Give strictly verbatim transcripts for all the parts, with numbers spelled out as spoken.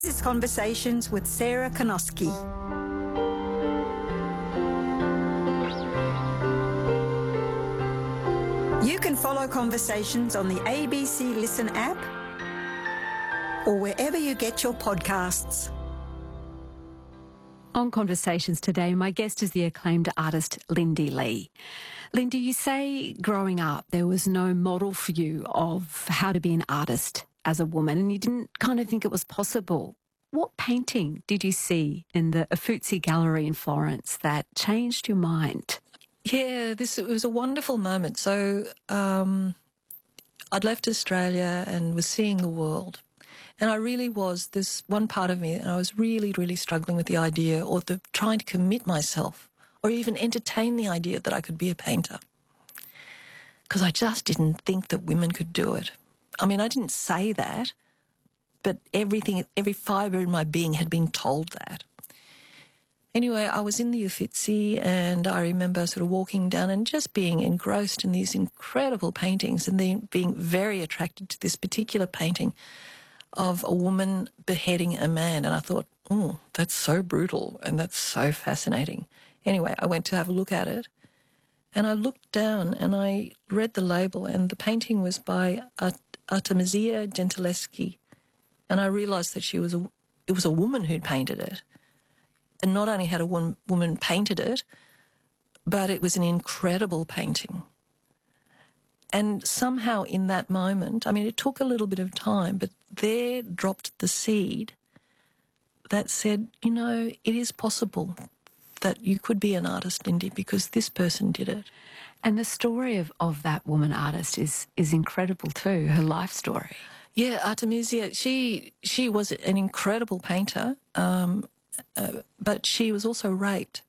This is Conversations with Sarah Konoski. You can follow Conversations on the A B C Listen app or wherever you get your podcasts. On Conversations today, my guest is the acclaimed artist Lindy Lee. Lindy, you say growing up there was no model for you of how to be an artist as a woman, and you didn't kind of think it was possible. What painting did you see in the Uffizi Gallery in Florence that changed your mind? Yeah, this it was a wonderful moment. So um, I'd left Australia and was seeing the world. And I really was, this one part of me, and I was really, really struggling with the idea or the trying to commit myself or even entertain the idea that I could be a painter. Because I just didn't think that women could do it. I mean, I didn't say that, but everything, every fibre in my being had been told that. Anyway, I was in the Uffizi and I remember sort of walking down and just being engrossed in these incredible paintings and then being very attracted to this particular painting of a woman beheading a man. And I thought, oh, that's so brutal and that's so fascinating. Anyway, I went to have a look at it and I looked down and I read the label and the painting was by Art- Artemisia Gentileschi. And I realised that she was a, it was a woman who'd painted it. And not only had a one, woman painted it, but it was an incredible painting. And somehow in that moment, I mean, it took a little bit of time, but there dropped the seed that said, you know, it is possible that you could be an artist, Lindy, because this person did it. And the story of, of that woman artist is is incredible too, her life story. Yeah, Artemisia, she, she was an incredible painter, um, uh, but she was also raped.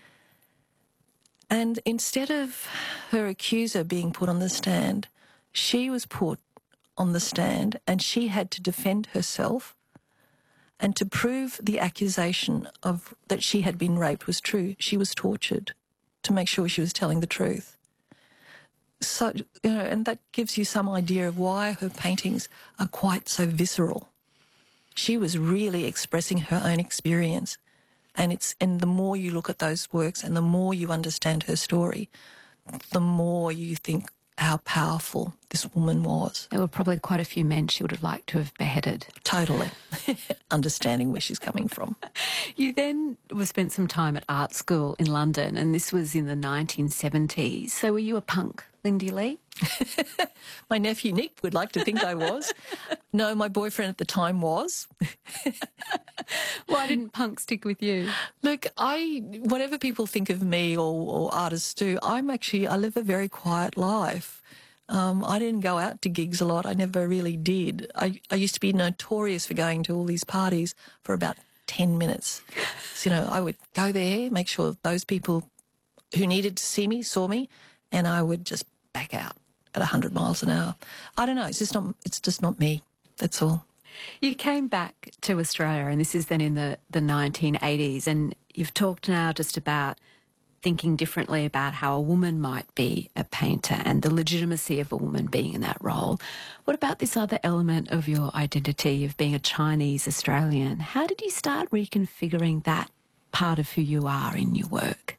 And instead of her accuser being put on the stand, she was put on the stand and she had to defend herself, and to prove the accusation of that she had been raped was true, she was tortured to make sure she was telling the truth. So, you know, and that gives you some idea of why her paintings are quite so visceral. She was really expressing her own experience. And it's and the more you look at those works and the more you understand her story, the more you think how powerful this woman was. There were probably quite a few men she would have liked to have beheaded. Totally. Understanding where she's coming from. You then were spent some time at art school in London, and this was in the nineteen seventies. So were you a punk, Lindy Lee? My nephew Nick would like to think I was. No, my boyfriend at the time was. Why didn't punk stick with you? Look, I, whatever people think of me or, or artists do, I'm actually, I live a very quiet life. Um, I didn't go out to gigs a lot. I never really did. I, I used to be notorious for going to all these parties for about ten minutes. So, you know, I would go there, make sure those people who needed to see me saw me, and I would just back out at one hundred miles an hour. I don't know. It's just not, it's just not me. That's all. You came back to Australia, and this is then in the, the nineteen eighties, and you've talked now just about thinking differently about how a woman might be a painter and the legitimacy of a woman being in that role. What about this other element of your identity of being a Chinese Australian? How did you start reconfiguring that part of who you are in your work?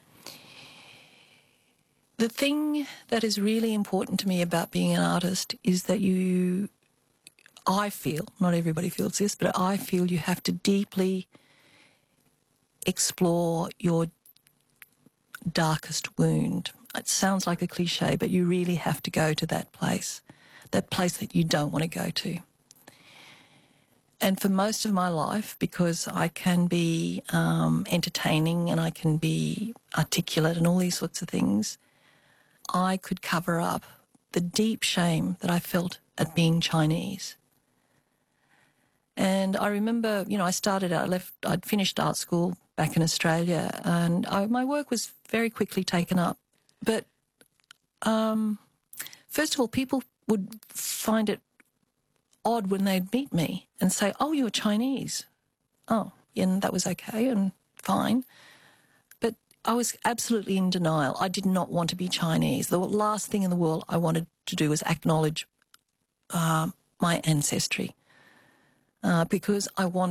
The thing that is really important to me about being an artist is that you, I feel, not everybody feels this, but I feel you have to deeply explore your darkest wound. It sounds like a cliche, but you really have to go to that place, that place that you don't want to go to. And for most of my life, because I can be um, entertaining and I can be articulate and all these sorts of things, I could cover up the deep shame that I felt at being Chinese. And I remember, you know, I started out, I left, I'd finished art school back in Australia, and I, my work was very quickly taken up. But um, first of all, people would find it odd when they'd meet me and say, oh, you're Chinese. Oh, yeah, and that was okay and fine. But I was absolutely in denial. I did not want to be Chinese. The last thing in the world I wanted to do was acknowledge uh, my ancestry. uh, because I want